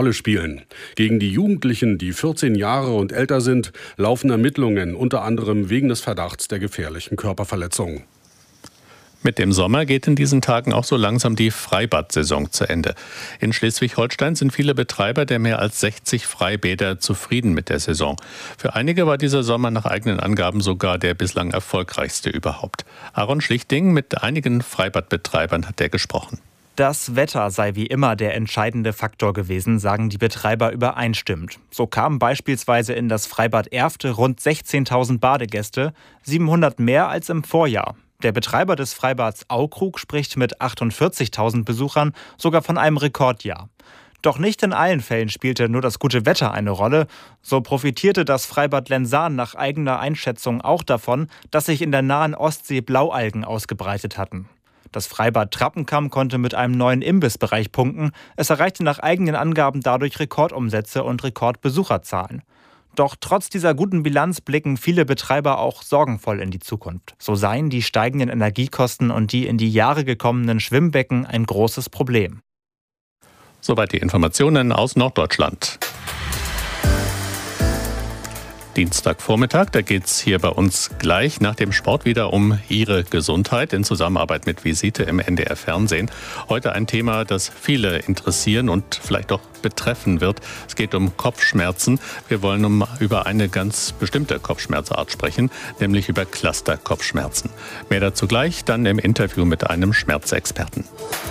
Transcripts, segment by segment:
Rolle spielen. Gegen die Jugendlichen, die 14 Jahre und älter sind, laufen Ermittlungen, unter anderem wegen des Verdachts der gefährlichen Körperverletzung. Mit dem Sommer geht in diesen Tagen auch so langsam die Freibad-Saison zu Ende. In Schleswig-Holstein sind viele Betreiber der mehr als 60 Freibäder zufrieden mit der Saison. Für einige war dieser Sommer nach eigenen Angaben sogar der bislang erfolgreichste überhaupt. Aaron Schlichting, mit einigen Freibadbetreibern hat er gesprochen. Das Wetter sei wie immer der entscheidende Faktor gewesen, sagen die Betreiber übereinstimmend. So kamen beispielsweise in das Freibad Erfte rund 16.000 Badegäste, 700 mehr als im Vorjahr. Der Betreiber des Freibads Aukrug spricht mit 48.000 Besuchern sogar von einem Rekordjahr. Doch nicht in allen Fällen spielte nur das gute Wetter eine Rolle. So profitierte das Freibad Lensahn nach eigener Einschätzung auch davon, dass sich in der nahen Ostsee Blaualgen ausgebreitet hatten. Das Freibad Trappenkamm konnte mit einem neuen Imbissbereich punkten. Es erreichte nach eigenen Angaben dadurch Rekordumsätze und Rekordbesucherzahlen. Doch trotz dieser guten Bilanz blicken viele Betreiber auch sorgenvoll in die Zukunft. So seien die steigenden Energiekosten und die in die Jahre gekommenen Schwimmbecken ein großes Problem. Soweit die Informationen aus Norddeutschland. Dienstagvormittag, da geht es hier bei uns gleich nach dem Sport wieder um Ihre Gesundheit in Zusammenarbeit mit Visite im NDR Fernsehen. Heute ein Thema, das viele interessieren und vielleicht auch betreffen wird. Es geht um Kopfschmerzen. Wir wollen über eine ganz bestimmte Kopfschmerzart sprechen, nämlich über Cluster-Kopfschmerzen. Mehr dazu gleich dann im Interview mit einem Schmerzexperten.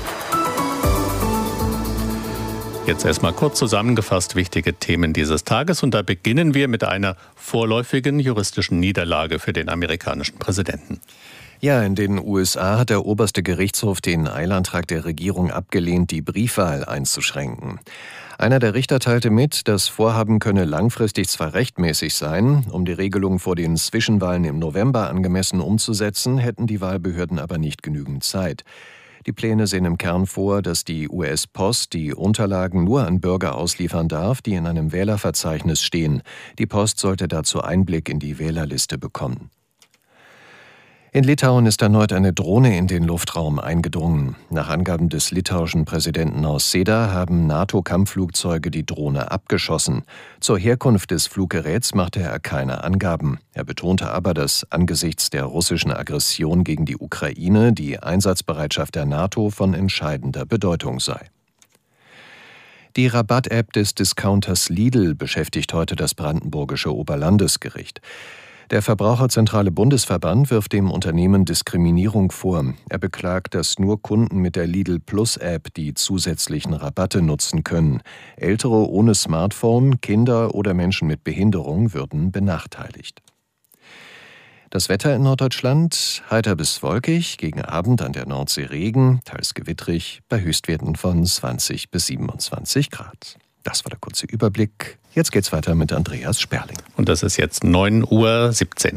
Jetzt erstmal kurz zusammengefasst wichtige Themen dieses Tages und da beginnen wir mit einer vorläufigen juristischen Niederlage für den amerikanischen Präsidenten. Ja, in den USA hat der oberste Gerichtshof den Eilantrag der Regierung abgelehnt, die Briefwahl einzuschränken. Einer der Richter teilte mit, das Vorhaben könne langfristig zwar rechtmäßig sein, um die Regelung vor den Zwischenwahlen im November angemessen umzusetzen, hätten die Wahlbehörden aber nicht genügend Zeit. Die Pläne sehen im Kern vor, dass die US-Post die Unterlagen nur an Bürger ausliefern darf, die in einem Wählerverzeichnis stehen. Die Post sollte dazu Einblick in die Wählerliste bekommen. In Litauen ist erneut eine Drohne in den Luftraum eingedrungen. Nach Angaben des litauischen Präsidenten Nausėda haben NATO-Kampfflugzeuge die Drohne abgeschossen. Zur Herkunft des Fluggeräts machte er keine Angaben. Er betonte aber, dass angesichts der russischen Aggression gegen die Ukraine die Einsatzbereitschaft der NATO von entscheidender Bedeutung sei. Die Rabatt-App des Discounters Lidl beschäftigt heute das brandenburgische Oberlandesgericht. Der Verbraucherzentrale Bundesverband wirft dem Unternehmen Diskriminierung vor. Er beklagt, dass nur Kunden mit der Lidl Plus App die zusätzlichen Rabatte nutzen können. Ältere ohne Smartphone, Kinder oder Menschen mit Behinderung würden benachteiligt. Das Wetter in Norddeutschland: heiter bis wolkig, gegen Abend an der Nordsee Regen, teils gewittrig, bei Höchstwerten von 20 bis 27 Grad. Das war der kurze Überblick. Jetzt geht's weiter mit Andreas Sperling. Und das ist jetzt 9:17 Uhr.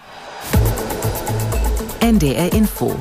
NDR Info.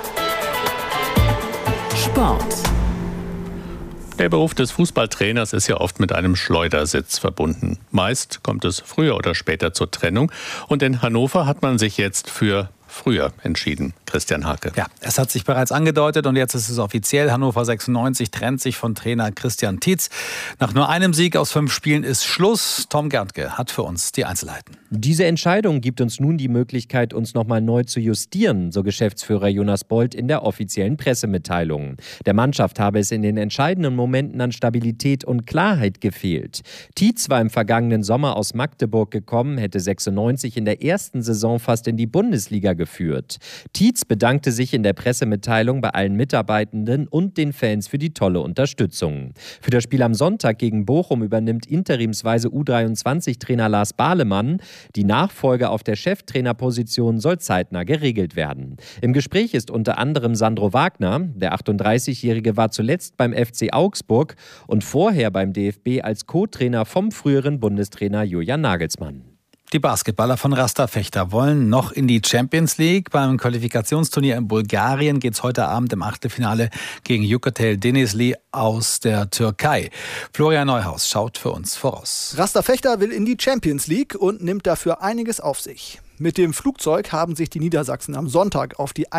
Sport. Der Beruf des Fußballtrainers ist ja oft mit einem Schleudersitz verbunden. Meist kommt es früher oder später zur Trennung. Und in Hannover hat man sich jetzt für früher entschieden. Christian Hake. Ja, es hat sich bereits angedeutet und jetzt ist es offiziell. Hannover 96 trennt sich von Trainer Christian Tietz. Nach nur einem Sieg aus 5 Spielen ist Schluss. Tom Gerntke hat für uns die Einzelheiten. Diese Entscheidung gibt uns nun die Möglichkeit, uns nochmal neu zu justieren, so Geschäftsführer Jonas Bold in der offiziellen Pressemitteilung. Der Mannschaft habe es in den entscheidenden Momenten an Stabilität und Klarheit gefehlt. Tietz war im vergangenen Sommer aus Magdeburg gekommen, hätte 96 in der ersten Saison fast in die Bundesliga geführt. Tietz bedankte sich in der Pressemitteilung bei allen Mitarbeitenden und den Fans für die tolle Unterstützung. Für das Spiel am Sonntag gegen Bochum übernimmt interimsweise U23-Trainer Lars Bahlemann. Die Nachfolge auf der Cheftrainerposition soll zeitnah geregelt werden. Im Gespräch ist unter anderem Sandro Wagner. Der 38-Jährige war zuletzt beim FC Augsburg und vorher beim DFB als Co-Trainer vom früheren Bundestrainer Julian Nagelsmann. Die Basketballer von Rasta Fechter wollen noch in die Champions League. Beim Qualifikationsturnier in Bulgarien geht es heute Abend im Achtelfinale gegen Yucatel Denizli aus der Türkei. Florian Neuhaus schaut für uns voraus. Rasta Fechter will in die Champions League und nimmt dafür einiges auf sich. Mit dem Flugzeug haben sich die Niedersachsen am Sonntag auf die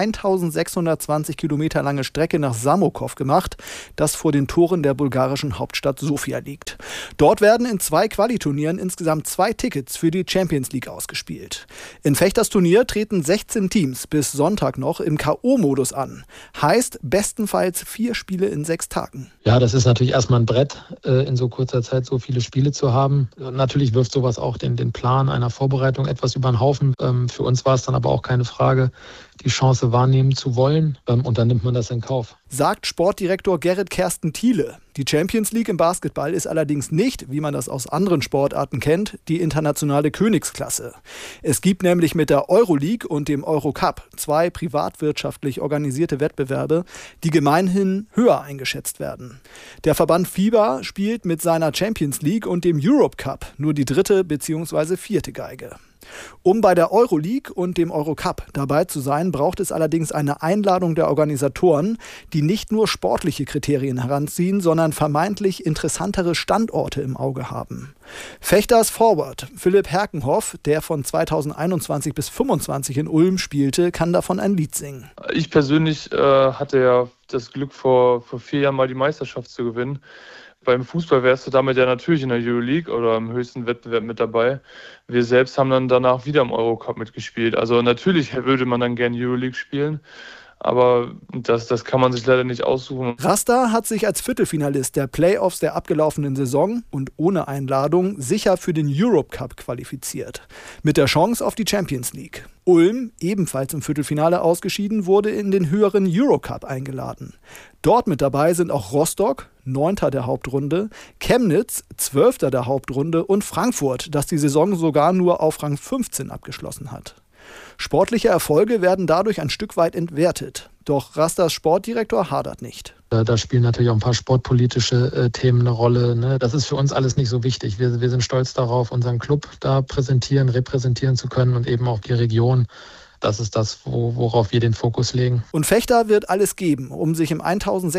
1620 Kilometer lange Strecke nach Samokov gemacht, das vor den Toren der bulgarischen Hauptstadt Sofia liegt. Dort werden in 2 Qualiturnieren insgesamt 2 Tickets für die Champions League ausgespielt. In Fechters Turnier treten 16 Teams bis Sonntag noch im K.O.-Modus an. Heißt bestenfalls 4 Spiele in 6 Tagen. Ja, das ist natürlich erstmal ein Brett, in so kurzer Zeit so viele Spiele zu haben. Natürlich wirft sowas auch den Plan einer Vorbereitung etwas über den Haufen. Für uns war es dann aber auch keine Frage, die Chance wahrnehmen zu wollen. Und dann nimmt man das in Kauf. Sagt Sportdirektor Gerrit Kersten Thiele. Die Champions League im Basketball ist allerdings nicht, wie man das aus anderen Sportarten kennt, die internationale Königsklasse. Es gibt nämlich mit der Euroleague und dem Eurocup 2 privatwirtschaftlich organisierte Wettbewerbe, die gemeinhin höher eingeschätzt werden. Der Verband FIBA spielt mit seiner Champions League und dem Europe Cup nur die 3. bzw. 4. Geige. Um bei der Euroleague und dem Eurocup dabei zu sein, braucht es allerdings eine Einladung der Organisatoren, die nicht nur sportliche Kriterien heranziehen, sondern vermeintlich interessantere Standorte im Auge haben. Fechters Forward Philipp Herkenhoff, der von 2021 bis 2025 in Ulm spielte, kann davon ein Lied singen. Ich persönlich hatte ja das Glück, vor 4 Jahren mal die Meisterschaft zu gewinnen. Beim Fußball wärst du damit ja natürlich in der Euroleague oder im höchsten Wettbewerb mit dabei. Wir selbst haben dann danach wieder im Eurocup mitgespielt. Also natürlich würde man dann gerne Euroleague spielen, aber das kann man sich leider nicht aussuchen. Rasta hat sich als Viertelfinalist der Playoffs der abgelaufenen Saison und ohne Einladung sicher für den Europe Cup qualifiziert. Mit der Chance auf die Champions League. Ulm, ebenfalls im Viertelfinale ausgeschieden, wurde in den höheren Eurocup eingeladen. Dort mit dabei sind auch Rostock, 9. der Hauptrunde, Chemnitz, 12. der Hauptrunde und Frankfurt, das die Saison sogar nur auf Rang 15 abgeschlossen hat. Sportliche Erfolge werden dadurch ein Stück weit entwertet. Doch Rastas Sportdirektor hadert nicht. Da spielen natürlich auch ein paar sportpolitische Themen eine Rolle. Ne? Das ist für uns alles nicht so wichtig. Wir sind stolz darauf, unseren Club da repräsentieren zu können und eben auch die Region. Das ist das, worauf wir den Fokus legen. Und Fechter wird alles geben, um sich im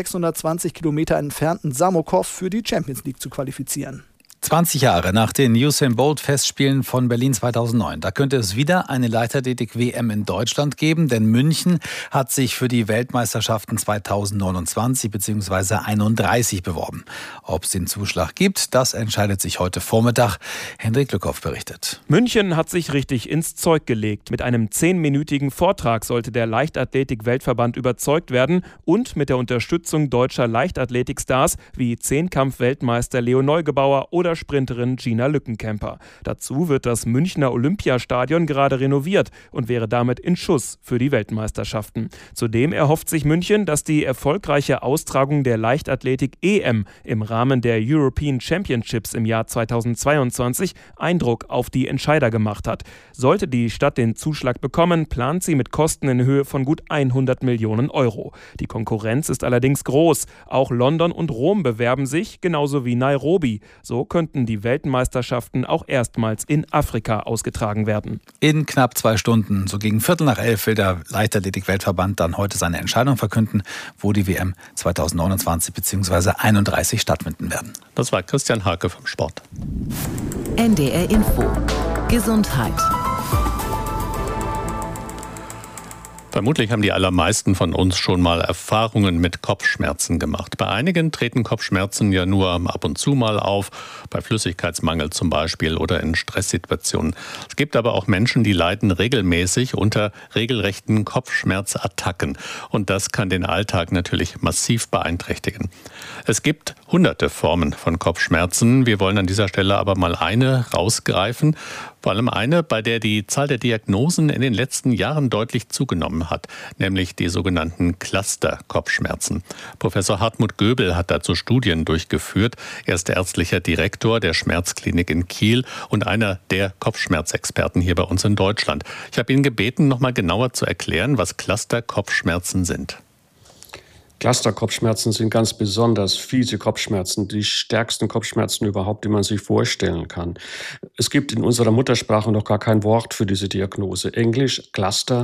1620 Kilometer entfernten Samokov für die Champions League zu qualifizieren. 20 Jahre nach den Usain Bolt-Festspielen von Berlin 2009. Da könnte es wieder eine Leichtathletik-WM in Deutschland geben, denn München hat sich für die Weltmeisterschaften 2029 bzw. 31 beworben. Ob es den Zuschlag gibt, das entscheidet sich heute Vormittag. Hendrik Lückhoff berichtet. München hat sich richtig ins Zeug gelegt. Mit einem 10-minütigen Vortrag sollte der Leichtathletik-Weltverband überzeugt werden und mit der Unterstützung deutscher Leichtathletikstars wie Zehnkampf-Weltmeister Leo Neugebauer oder Sprinterin Gina Lückenkämper. Dazu wird das Münchner Olympiastadion gerade renoviert und wäre damit in Schuss für die Weltmeisterschaften. Zudem erhofft sich München, dass die erfolgreiche Austragung der Leichtathletik-EM im Rahmen der European Championships im Jahr 2022 Eindruck auf die Entscheider gemacht hat. Sollte die Stadt den Zuschlag bekommen, plant sie mit Kosten in Höhe von gut 100 Millionen Euro. Die Konkurrenz ist allerdings groß. Auch London und Rom bewerben sich, genauso wie Nairobi. So könnten die Weltmeisterschaften auch erstmals in Afrika ausgetragen werden. In knapp 2 Stunden, so gegen 11:15, will der Leichtathletik-Weltverband dann heute seine Entscheidung verkünden, wo die WM 2029 bzw. 31 stattfinden werden. Das war Christian Hake vom Sport. NDR Info. Gesundheit. Vermutlich haben die allermeisten von uns schon mal Erfahrungen mit Kopfschmerzen gemacht. Bei einigen treten Kopfschmerzen ja nur ab und zu mal auf, bei Flüssigkeitsmangel zum Beispiel oder in Stresssituationen. Es gibt aber auch Menschen, die leiden regelmäßig unter regelrechten Kopfschmerzattacken. Und das kann den Alltag natürlich massiv beeinträchtigen. Es gibt hunderte Formen von Kopfschmerzen. Wir wollen an dieser Stelle aber mal eine rausgreifen. Vor allem eine, bei der die Zahl der Diagnosen in den letzten Jahren deutlich zugenommen hat, nämlich die sogenannten Cluster-Kopfschmerzen. Professor Hartmut Göbel hat dazu Studien durchgeführt. Er ist ärztlicher Direktor der Schmerzklinik in Kiel und einer der Kopfschmerzexperten hier bei uns in Deutschland. Ich habe ihn gebeten, noch mal genauer zu erklären, was Cluster-Kopfschmerzen sind. Cluster-Kopfschmerzen sind ganz besonders fiese Kopfschmerzen, die stärksten Kopfschmerzen überhaupt, die man sich vorstellen kann. Es gibt in unserer Muttersprache noch gar kein Wort für diese Diagnose. Englisch Cluster,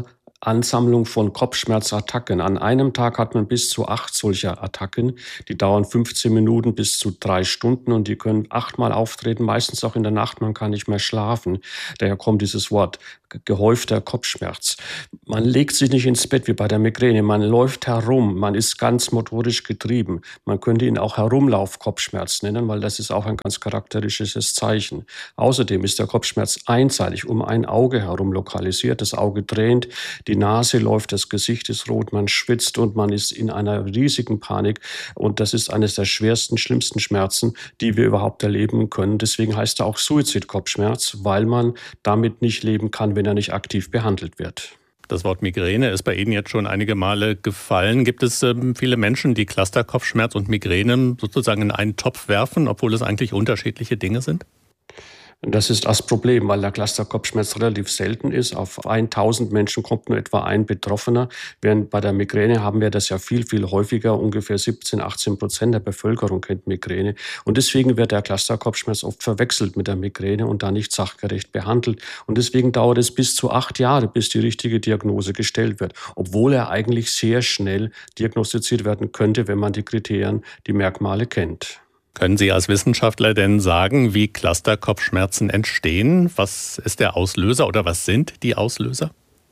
Ansammlung von Kopfschmerzattacken. An einem Tag hat man bis zu 8 solcher Attacken. Die dauern 15 Minuten bis zu 3 Stunden und die können 8-mal auftreten, meistens auch in der Nacht. Man kann nicht mehr schlafen. Daher kommt dieses Wort gehäufter Kopfschmerz. Man legt sich nicht ins Bett wie bei der Migräne. Man läuft herum. Man ist ganz motorisch getrieben. Man könnte ihn auch Herumlauf-Kopfschmerz nennen, weil das ist auch ein ganz charakteristisches Zeichen. Außerdem ist der Kopfschmerz einseitig um ein Auge herum lokalisiert. Das Auge tränt, die Nase läuft, das Gesicht ist rot, man schwitzt und man ist in einer riesigen Panik. Und das ist eines der schwersten, schlimmsten Schmerzen, die wir überhaupt erleben können. Deswegen heißt er auch Suizidkopfschmerz, weil man damit nicht leben kann, wenn er nicht aktiv behandelt wird. Das Wort Migräne ist bei Ihnen jetzt schon einige Male gefallen. Gibt es viele Menschen, die Clusterkopfschmerz und Migräne sozusagen in einen Topf werfen, obwohl es eigentlich unterschiedliche Dinge sind? Das ist das Problem, weil der Clusterkopfschmerz relativ selten ist. Auf 1000 Menschen kommt nur etwa ein Betroffener. Während bei der Migräne haben wir das ja viel, viel häufiger. Ungefähr 17-18% der Bevölkerung kennt Migräne. Und deswegen wird der Clusterkopfschmerz oft verwechselt mit der Migräne und da nicht sachgerecht behandelt. Und deswegen dauert es bis zu 8 Jahre, bis die richtige Diagnose gestellt wird. Obwohl er eigentlich sehr schnell diagnostiziert werden könnte, wenn man die Kriterien, die Merkmale kennt. Können Sie als Wissenschaftler denn sagen, wie Clusterkopfschmerzen entstehen? Was ist der Auslöser oder was sind die Auslöser?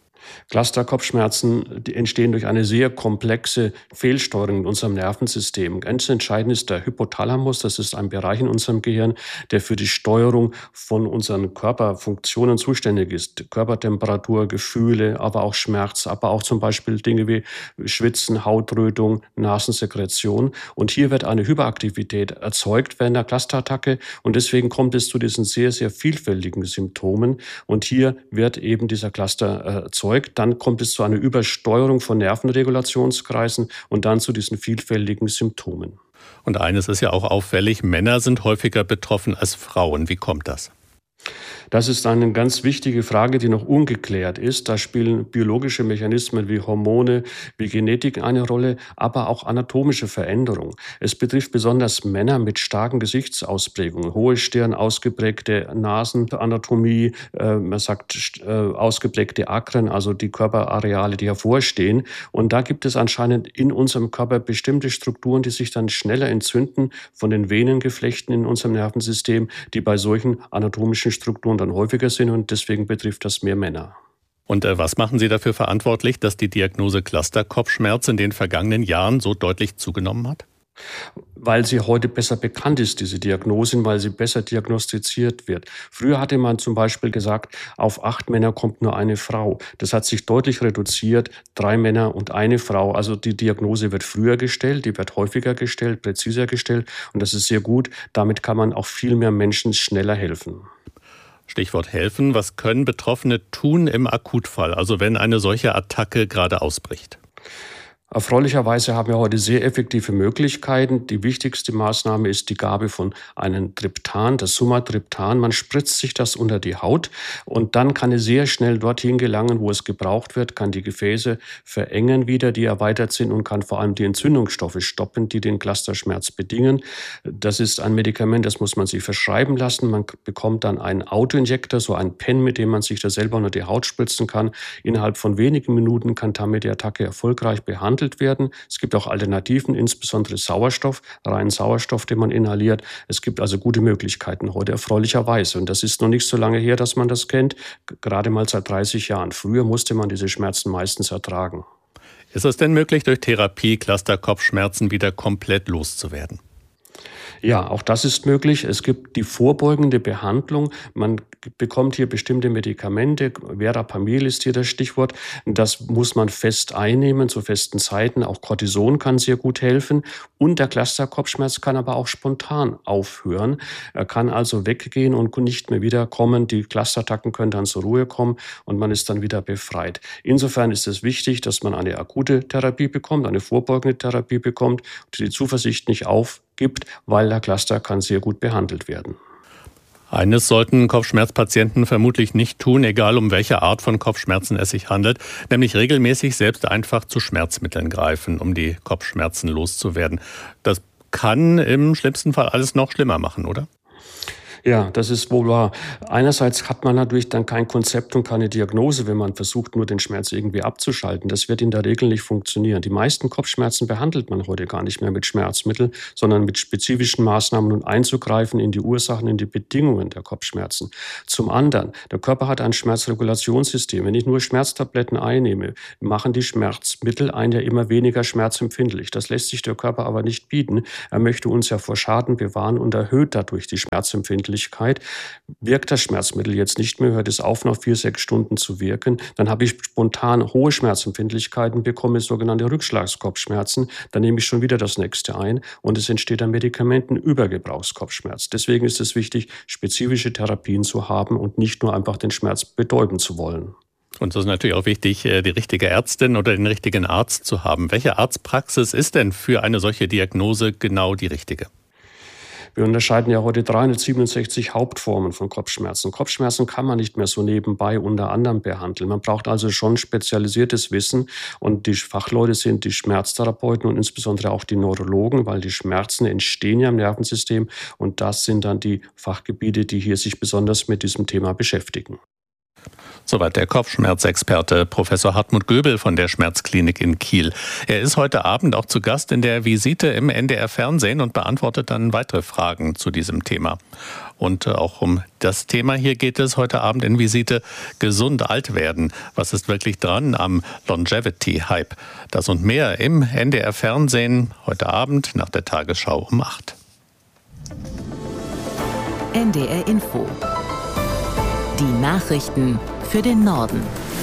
Clusterkopfschmerzen, die entstehen durch eine sehr komplexe Fehlsteuerung in unserem Nervensystem. Ganz entscheidend ist der Hypothalamus. Das ist ein Bereich in unserem Gehirn, der für die Steuerung von unseren Körperfunktionen zuständig ist. Körpertemperatur, Gefühle, aber auch Schmerz, aber auch zum Beispiel Dinge wie Schwitzen, Hautrötung, Nasensekretion. Und hier wird eine Hyperaktivität erzeugt während der Clusterattacke. Und deswegen kommt es zu diesen sehr, sehr vielfältigen Symptomen. Und hier wird eben dieser Cluster erzeugt. Dann kommt es zu einer Übersteuerung von Nervenregulationskreisen und dann zu diesen vielfältigen Symptomen. Und eines ist ja auch auffällig, Männer sind häufiger betroffen als Frauen. Wie kommt das? Das ist eine ganz wichtige Frage, die noch ungeklärt ist. Da spielen biologische Mechanismen wie Hormone, wie Genetik eine Rolle, aber auch anatomische Veränderungen. Es betrifft besonders Männer mit starken Gesichtsausprägungen, hohe Stirn, ausgeprägte Nasenanatomie, man sagt ausgeprägte Akren, also die Körperareale, die hervorstehen. Und da gibt es anscheinend in unserem Körper bestimmte Strukturen, die sich dann schneller entzünden von den Venengeflechten in unserem Nervensystem, die bei solchen anatomischen Strukturen dann häufiger sind und deswegen betrifft das mehr Männer. Und was machen Sie dafür verantwortlich, dass die Diagnose Clusterkopfschmerz in den vergangenen Jahren so deutlich zugenommen hat? Weil sie heute besser bekannt ist, diese Diagnose, weil sie besser diagnostiziert wird. Früher hatte man zum Beispiel gesagt, auf 8 Männer kommt nur eine Frau. Das hat sich deutlich reduziert, 3 Männer und eine Frau. Also die Diagnose wird früher gestellt, die wird häufiger gestellt, präziser gestellt und das ist sehr gut. Damit kann man auch viel mehr Menschen schneller helfen. Stichwort helfen. Was können Betroffene tun im Akutfall, also wenn eine solche Attacke gerade ausbricht? Erfreulicherweise haben wir heute sehr effektive Möglichkeiten. Die wichtigste Maßnahme ist die Gabe von einem Triptan, das Sumatriptan. Man spritzt sich das unter die Haut und dann kann es sehr schnell dorthin gelangen, wo es gebraucht wird, kann die Gefäße verengen wieder, die erweitert sind und kann vor allem die Entzündungsstoffe stoppen, die den Clusterschmerz bedingen. Das ist ein Medikament, das muss man sich verschreiben lassen. Man bekommt dann einen Autoinjektor, so ein Pen, mit dem man sich da selber unter die Haut spritzen kann. Innerhalb von wenigen Minuten kann damit die Attacke erfolgreich behandelt werden. Es gibt auch Alternativen, insbesondere Sauerstoff, reinen Sauerstoff, den man inhaliert. Es gibt also gute Möglichkeiten heute erfreulicherweise. Und das ist noch nicht so lange her, dass man das kennt, gerade mal seit 30 Jahren. Früher musste man diese Schmerzen meistens ertragen. Ist es denn möglich, durch Therapie Clusterkopfschmerzen wieder komplett loszuwerden? Ja, auch das ist möglich. Es gibt die vorbeugende Behandlung. Man bekommt hier bestimmte Medikamente. Verapamil ist hier das Stichwort. Das muss man fest einnehmen, zu festen Zeiten. Auch Cortison kann sehr gut helfen. Und der Clusterkopfschmerz kann aber auch spontan aufhören. Er kann also weggehen und nicht mehr wiederkommen. Die Clusterattacken können dann zur Ruhe kommen und man ist dann wieder befreit. Insofern ist es wichtig, dass man eine akute Therapie bekommt, eine vorbeugende Therapie bekommt, die Zuversicht nicht aufgibt, weil der Cluster kann sehr gut behandelt werden. Eines sollten Kopfschmerzpatienten vermutlich nicht tun, egal um welche Art von Kopfschmerzen es sich handelt, nämlich regelmäßig selbst einfach zu Schmerzmitteln greifen, um die Kopfschmerzen loszuwerden. Das kann im schlimmsten Fall alles noch schlimmer machen, oder? Ja, das ist wohl wahr. Einerseits hat man natürlich dann kein Konzept und keine Diagnose, wenn man versucht, nur den Schmerz irgendwie abzuschalten. Das wird in der Regel nicht funktionieren. Die meisten Kopfschmerzen behandelt man heute gar nicht mehr mit Schmerzmitteln, sondern mit spezifischen Maßnahmen und einzugreifen in die Ursachen, in die Bedingungen der Kopfschmerzen. Zum anderen, der Körper hat ein Schmerzregulationssystem. Wenn ich nur Schmerztabletten einnehme, machen die Schmerzmittel einen ja immer weniger schmerzempfindlich. Das lässt sich der Körper aber nicht bieten. Er möchte uns ja vor Schaden bewahren und erhöht dadurch die Schmerzempfindlichkeit. Wirkt das Schmerzmittel jetzt nicht mehr, hört es auf, nach 4-6 Stunden zu wirken, dann habe ich spontan hohe Schmerzempfindlichkeiten, bekomme sogenannte Rückschlagskopfschmerzen, dann nehme ich schon wieder das nächste ein und es entsteht ein Medikamentenübergebrauchskopfschmerz. Deswegen ist es wichtig, spezifische Therapien zu haben und nicht nur einfach den Schmerz betäuben zu wollen. Und es ist natürlich auch wichtig, die richtige Ärztin oder den richtigen Arzt zu haben. Welche Arztpraxis ist denn für eine solche Diagnose genau die richtige? Wir unterscheiden ja heute 367 Hauptformen von Kopfschmerzen. Kopfschmerzen kann man nicht mehr so nebenbei unter anderem behandeln. Man braucht also schon spezialisiertes Wissen und die Fachleute sind die Schmerztherapeuten und insbesondere auch die Neurologen, weil die Schmerzen entstehen ja im Nervensystem und das sind dann die Fachgebiete, die hier sich besonders mit diesem Thema beschäftigen. Soweit der Kopfschmerzexperte Professor Hartmut Göbel von der Schmerzklinik in Kiel. Er ist heute Abend auch zu Gast in der Visite im NDR Fernsehen und beantwortet dann weitere Fragen zu diesem Thema. Und auch um das Thema hier geht es heute Abend in Visite: gesund alt werden. Was ist wirklich dran am Longevity-Hype? Das und mehr im NDR Fernsehen heute Abend nach der Tagesschau um 8. NDR Info. Die Nachrichten für den Norden.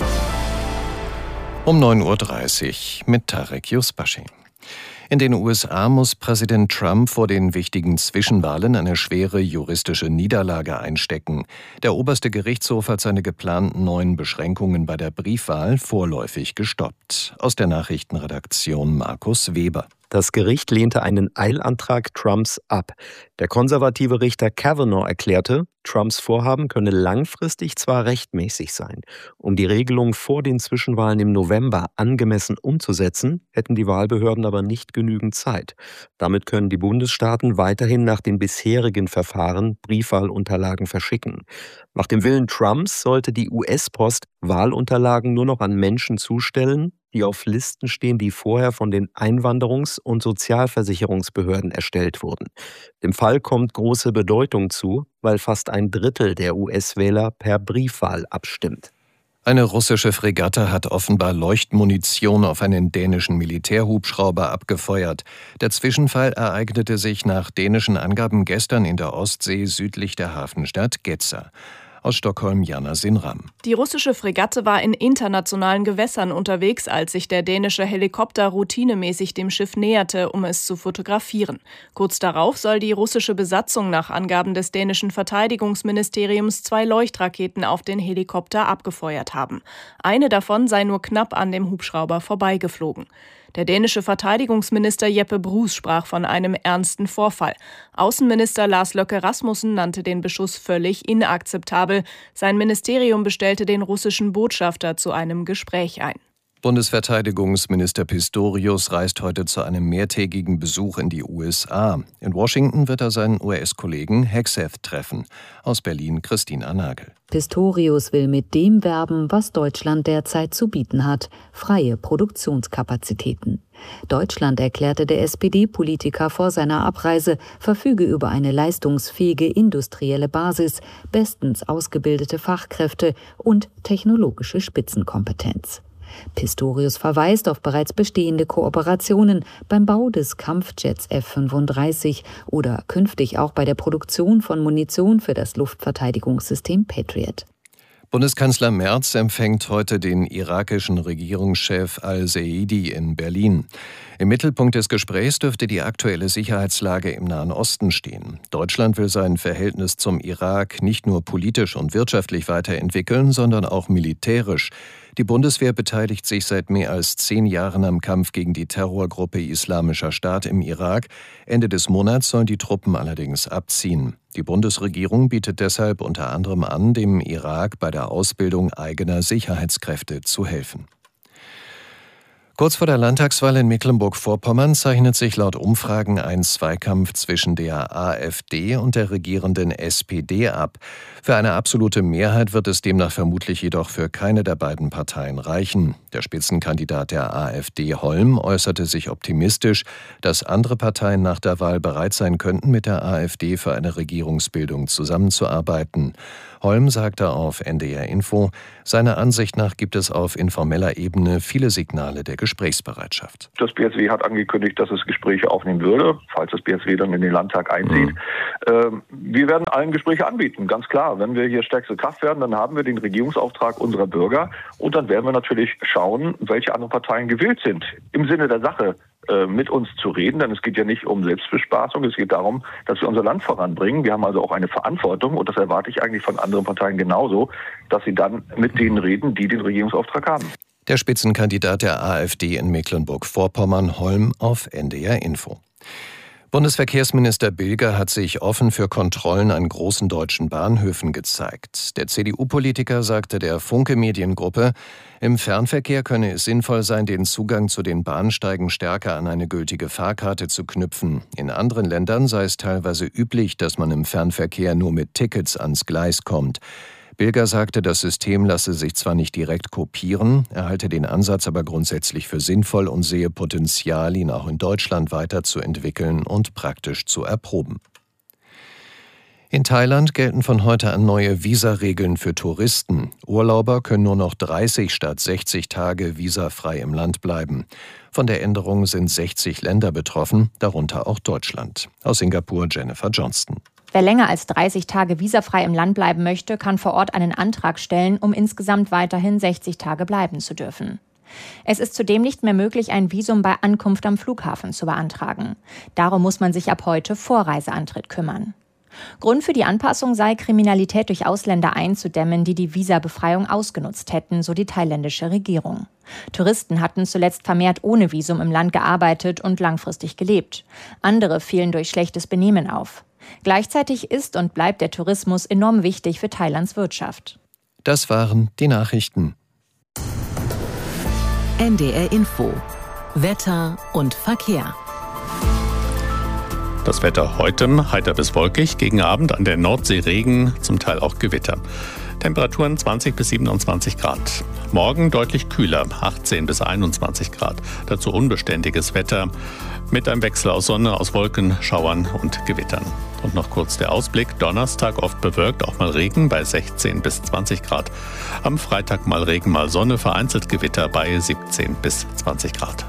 Um 9.30 Uhr mit Tarek Yusbashi. In den USA muss Präsident Trump vor den wichtigen Zwischenwahlen eine schwere juristische Niederlage einstecken. Der oberste Gerichtshof hat seine geplanten neuen Beschränkungen bei der Briefwahl vorläufig gestoppt. Aus der Nachrichtenredaktion Markus Weber. Das Gericht lehnte einen Eilantrag Trumps ab. Der konservative Richter Kavanaugh erklärte, Trumps Vorhaben könne langfristig zwar rechtmäßig sein. Um die Regelung vor den Zwischenwahlen im November angemessen umzusetzen, hätten die Wahlbehörden aber nicht genügend Zeit. Damit können die Bundesstaaten weiterhin nach den bisherigen Verfahren Briefwahlunterlagen verschicken. Nach dem Willen Trumps sollte die US-Post Wahlunterlagen nur noch an Menschen zustellen, die auf Listen stehen, die vorher von den Einwanderungs- und Sozialversicherungsbehörden erstellt wurden. Dem Fall kommt große Bedeutung zu, weil fast ein Drittel der US-Wähler per Briefwahl abstimmt. Eine russische Fregatte hat offenbar Leuchtmunition auf einen dänischen Militärhubschrauber abgefeuert. Der Zwischenfall ereignete sich nach dänischen Angaben gestern in der Ostsee südlich der Hafenstadt Gedser. Aus Stockholm Jana Sinram. Die russische Fregatte war in internationalen Gewässern unterwegs, als sich der dänische Helikopter routinemäßig dem Schiff näherte, um es zu fotografieren. Kurz darauf soll die russische Besatzung nach Angaben des dänischen Verteidigungsministeriums 2 Leuchtraketen auf den Helikopter abgefeuert haben. Eine davon sei nur knapp an dem Hubschrauber vorbeigeflogen. Der dänische Verteidigungsminister Jeppe Bruus sprach von einem ernsten Vorfall. Außenminister Lars Løkke Rasmussen nannte den Beschuss völlig inakzeptabel. Sein Ministerium bestellte den russischen Botschafter zu einem Gespräch ein. Bundesverteidigungsminister Pistorius reist heute zu einem mehrtägigen Besuch in die USA. In Washington wird er seinen US-Kollegen Hegseth treffen. Aus Berlin Christina Nagel. Pistorius will mit dem werben, was Deutschland derzeit zu bieten hat: freie Produktionskapazitäten. Deutschland, erklärte der SPD-Politiker vor seiner Abreise, verfüge über eine leistungsfähige industrielle Basis, bestens ausgebildete Fachkräfte und technologische Spitzenkompetenz. Pistorius verweist auf bereits bestehende Kooperationen beim Bau des Kampfjets F-35 oder künftig auch bei der Produktion von Munition für das Luftverteidigungssystem Patriot. Bundeskanzler Merz empfängt heute den irakischen Regierungschef al-Seidi in Berlin. Im Mittelpunkt des Gesprächs dürfte die aktuelle Sicherheitslage im Nahen Osten stehen. Deutschland will sein Verhältnis zum Irak nicht nur politisch und wirtschaftlich weiterentwickeln, sondern auch militärisch. Die Bundeswehr beteiligt sich seit mehr als 10 Jahren am Kampf gegen die Terrorgruppe Islamischer Staat im Irak. Ende des Monats sollen die Truppen allerdings abziehen. Die Bundesregierung bietet deshalb unter anderem an, dem Irak bei der Ausbildung eigener Sicherheitskräfte zu helfen. Kurz vor der Landtagswahl in Mecklenburg-Vorpommern zeichnet sich laut Umfragen ein Zweikampf zwischen der AfD und der regierenden SPD ab. Für eine absolute Mehrheit wird es demnach vermutlich jedoch für keine der beiden Parteien reichen. Der Spitzenkandidat der AfD, Holm, äußerte sich optimistisch, dass andere Parteien nach der Wahl bereit sein könnten, mit der AfD für eine Regierungsbildung zusammenzuarbeiten. Holm sagte auf NDR Info, seiner Ansicht nach gibt es auf informeller Ebene viele Signale der Gesprächsbereitschaft. Das BSW hat angekündigt, dass es Gespräche aufnehmen würde, falls das BSW dann in den Landtag einzieht. Wir werden allen Gespräche anbieten, ganz klar. Wenn wir hier stärkste Kraft werden, dann haben wir den Regierungsauftrag unserer Bürger und dann werden wir natürlich schauen, welche anderen Parteien gewillt sind, im Sinne der Sache mit uns zu reden, denn es geht ja nicht um Selbstbespaßung, es geht darum, dass wir unser Land voranbringen. Wir haben also auch eine Verantwortung und das erwarte ich eigentlich von anderen Parteien genauso, dass sie dann mit denen reden, die den Regierungsauftrag haben. Der Spitzenkandidat der AfD in Mecklenburg-Vorpommern, Holm, auf NDR Info. Bundesverkehrsminister Bilger hat sich offen für Kontrollen an großen deutschen Bahnhöfen gezeigt. Der CDU-Politiker sagte der Funke-Mediengruppe, im Fernverkehr könne es sinnvoll sein, den Zugang zu den Bahnsteigen stärker an eine gültige Fahrkarte zu knüpfen. In anderen Ländern sei es teilweise üblich, dass man im Fernverkehr nur mit Tickets ans Gleis kommt. Bilger sagte, das System lasse sich zwar nicht direkt kopieren, er halte den Ansatz aber grundsätzlich für sinnvoll und sehe Potenzial, ihn auch in Deutschland weiterzuentwickeln und praktisch zu erproben. In Thailand gelten von heute an neue Visaregeln für Touristen. Urlauber können nur noch 30 statt 60 Tage visafrei im Land bleiben. Von der Änderung sind 60 Länder betroffen, darunter auch Deutschland. Aus Singapur Jennifer Johnston. Wer länger als 30 Tage visafrei im Land bleiben möchte, kann vor Ort einen Antrag stellen, um insgesamt weiterhin 60 Tage bleiben zu dürfen. Es ist zudem nicht mehr möglich, ein Visum bei Ankunft am Flughafen zu beantragen. Darum muss man sich ab heute vor Reiseantritt kümmern. Grund für die Anpassung sei, Kriminalität durch Ausländer einzudämmen, die die Visabefreiung ausgenutzt hätten, so die thailändische Regierung. Touristen hatten zuletzt vermehrt ohne Visum im Land gearbeitet und langfristig gelebt. Andere fielen durch schlechtes Benehmen auf. Gleichzeitig ist und bleibt der Tourismus enorm wichtig für Thailands Wirtschaft. Das waren die Nachrichten. NDR Info. Wetter und Verkehr. Das Wetter heute heiter bis wolkig, gegen Abend an der Nordsee Regen, zum Teil auch Gewitter. Temperaturen 20 bis 27 Grad. Morgen deutlich kühler, 18 bis 21 Grad. Dazu unbeständiges Wetter mit einem Wechsel aus Sonne, aus Wolken, Schauern und Gewittern. Und noch kurz der Ausblick. Donnerstag oft bewölkt, auch mal Regen bei 16 bis 20 Grad. Am Freitag mal Regen, mal Sonne, vereinzelt Gewitter bei 17 bis 20 Grad.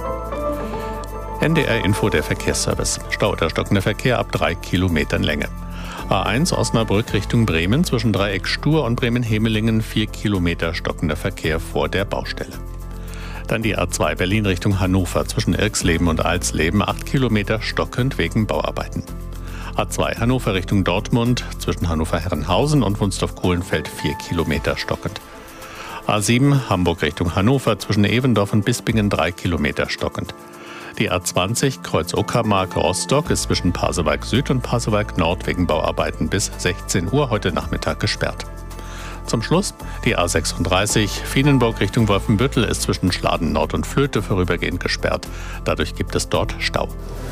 NDR Info, der Verkehrsservice. Stau oder stockender Verkehr ab 3 Kilometern Länge. A1 Osnabrück Richtung Bremen zwischen Dreieck Stur und Bremen-Hemelingen 4 Kilometer stockender Verkehr vor der Baustelle. Dann die A2 Berlin Richtung Hannover zwischen Irxleben und Alsleben 8 Kilometer stockend wegen Bauarbeiten. A2 Hannover Richtung Dortmund zwischen Hannover-Herrenhausen und Wunsdorf-Kohlenfeld 4 Kilometer stockend. A7 Hamburg Richtung Hannover zwischen Evendorf und Bispingen 3 Kilometer stockend. Die A20 Kreuz Uckermark Rostock ist zwischen Pasewalk Süd und Pasewalk Nord wegen Bauarbeiten bis 16 Uhr heute Nachmittag gesperrt. Zum Schluss die A36 Fienenburg Richtung Wolfenbüttel ist zwischen Schladen Nord und Flöte vorübergehend gesperrt. Dadurch gibt es dort Stau.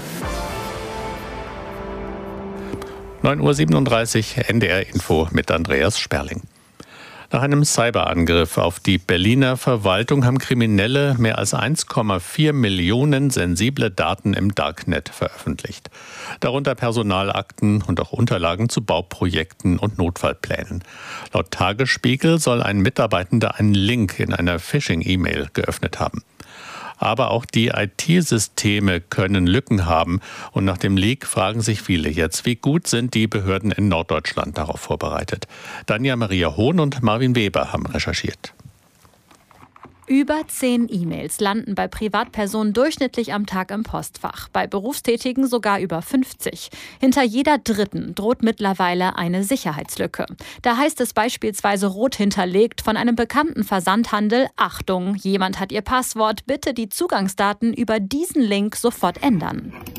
9:37 Uhr NDR Info mit Andreas Sperling. Nach einem Cyberangriff auf die Berliner Verwaltung haben Kriminelle mehr als 1,4 Millionen sensible Daten im Darknet veröffentlicht. Darunter Personalakten und auch Unterlagen zu Bauprojekten und Notfallplänen. Laut Tagesspiegel soll ein Mitarbeitender einen Link in einer Phishing-E-Mail geöffnet haben. Aber auch die IT-Systeme können Lücken haben. Und nach dem Leak fragen sich viele jetzt, wie gut sind die Behörden in Norddeutschland darauf vorbereitet? Danja Maria Hohn und Marvin Weber haben recherchiert. Über 10 E-Mails landen bei Privatpersonen durchschnittlich am Tag im Postfach, bei Berufstätigen sogar über 50. Hinter jeder dritten droht mittlerweile eine Sicherheitslücke. Da heißt es beispielsweise rot hinterlegt von einem bekannten Versandhandel: Achtung, jemand hat Ihr Passwort, bitte die Zugangsdaten über diesen Link sofort ändern.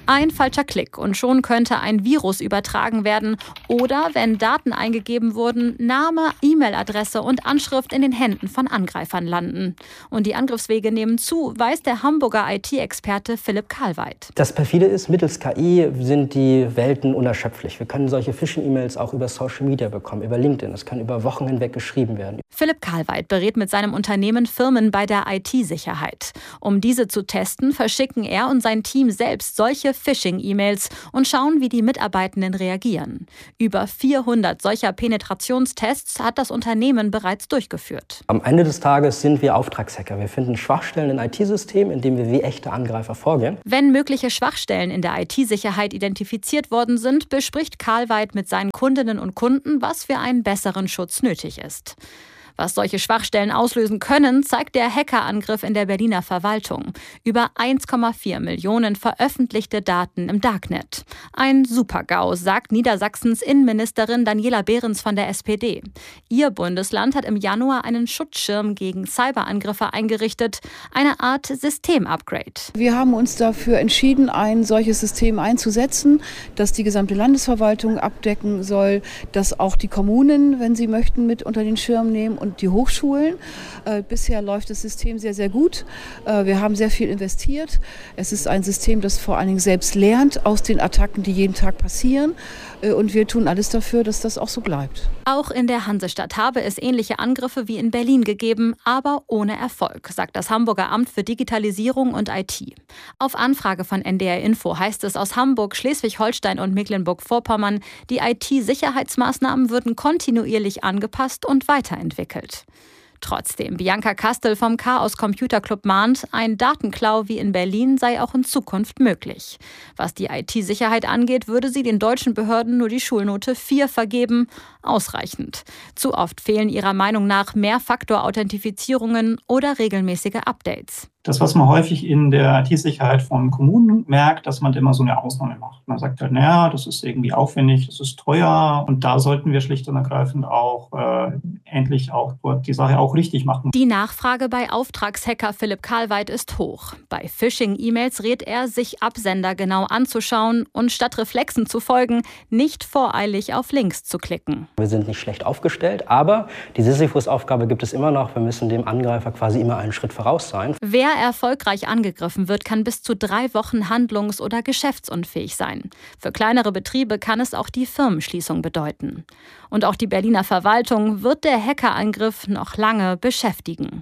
Ein falscher Klick und schon könnte ein Virus übertragen werden oder, wenn Daten eingegeben wurden, Name, E-Mail-Adresse und Anschrift in den Händen von Angreifern landen. Und die Angriffswege nehmen zu, weiß der Hamburger IT-Experte Philipp Karlweit. Das perfide ist, mittels KI sind die Welten unerschöpflich. Wir können solche Phishing-E-Mails auch über Social Media bekommen, über LinkedIn. Das kann über Wochen hinweg geschrieben werden. Philipp Karlweit berät mit seinem Unternehmen Firmen bei der IT-Sicherheit. Um diese zu testen, verschicken er und sein Team selbst solche Phishing-E-Mails und schauen, wie die Mitarbeitenden reagieren. Über 400 solcher Penetrationstests hat das Unternehmen bereits durchgeführt. Am Ende des Tages sind wir Auftragshacker. Wir finden Schwachstellen in IT-Systemen, indem wir wie echte Angreifer vorgehen. Wenn mögliche Schwachstellen in der IT-Sicherheit identifiziert worden sind, bespricht Karlweit mit seinen Kundinnen und Kunden, was für einen besseren Schutz nötig ist. Was solche Schwachstellen auslösen können, zeigt der Hackerangriff in der Berliner Verwaltung. Über 1,4 Millionen veröffentlichte Daten im Darknet. Ein Super-GAU, sagt Niedersachsens Innenministerin Daniela Behrens von der SPD. Ihr Bundesland hat im Januar einen Schutzschirm gegen Cyberangriffe eingerichtet, eine Art System-Upgrade. Wir haben uns dafür entschieden, ein solches System einzusetzen, das die gesamte Landesverwaltung abdecken soll, das auch die Kommunen, wenn sie möchten, mit unter den Schirm nehmen und die Hochschulen. Bisher läuft das System sehr, sehr gut. Wir haben sehr viel investiert. Es ist ein System, das vor allen Dingen selbst lernt aus den Attacken, die jeden Tag passieren. Und wir tun alles dafür, dass das auch so bleibt. Auch in der Hansestadt habe es ähnliche Angriffe wie in Berlin gegeben, aber ohne Erfolg, sagt das Hamburger Amt für Digitalisierung und IT. Auf Anfrage von NDR Info heißt es aus Hamburg, Schleswig-Holstein und Mecklenburg-Vorpommern, die IT-Sicherheitsmaßnahmen würden kontinuierlich angepasst und weiterentwickelt. Trotzdem, Bianca Kastel vom Chaos Computer Club mahnt, ein Datenklau wie in Berlin sei auch in Zukunft möglich. Was die IT-Sicherheit angeht, würde sie den deutschen Behörden nur die Schulnote 4 vergeben. Ausreichend. Zu oft fehlen ihrer Meinung nach Mehrfaktor-Authentifizierungen oder regelmäßige Updates. Das, was man häufig in der IT-Sicherheit von Kommunen merkt, dass man immer so eine Ausnahme macht. Man sagt halt, naja, das ist irgendwie aufwendig, das ist teuer und da sollten wir schlicht und ergreifend auch endlich auch dort die Sache auch richtig machen. Die Nachfrage bei Auftragshacker Philipp Karlweit ist hoch. Bei Phishing-E-Mails rät er, sich Absender genau anzuschauen und statt Reflexen zu folgen, nicht voreilig auf Links zu klicken. Wir sind nicht schlecht aufgestellt, aber die Sisyphus-Aufgabe gibt es immer noch. Wir müssen dem Angreifer quasi immer einen Schritt voraus sein. Wer erfolgreich angegriffen wird, kann bis zu 3 Wochen handlungs- oder geschäftsunfähig sein. Für kleinere Betriebe kann es auch die Firmenschließung bedeuten. Und auch die Berliner Verwaltung wird der Hackerangriff noch lange beschäftigen.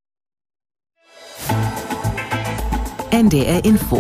NDR Info.